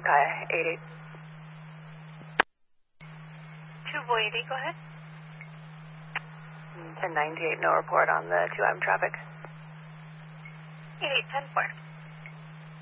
Kaya, 88. 2 Boise, go ahead. 1098, no report on the 2M traffic. 88, 10-4.